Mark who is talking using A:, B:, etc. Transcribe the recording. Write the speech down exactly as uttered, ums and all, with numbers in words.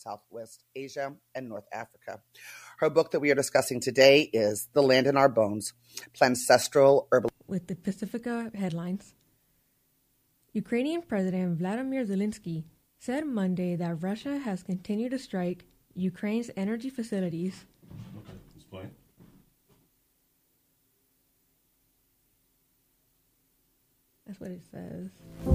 A: Southwest Asia, and North Africa. Her book that we are discussing today is The Land in Our Bones, Plancestral Herbal.
B: With the Pacifica headlines. Ukrainian President Vladimir Zelensky said Monday that Russia has continued to strike Ukraine's energy facilities.
C: Okay, explain.
B: That's what it says.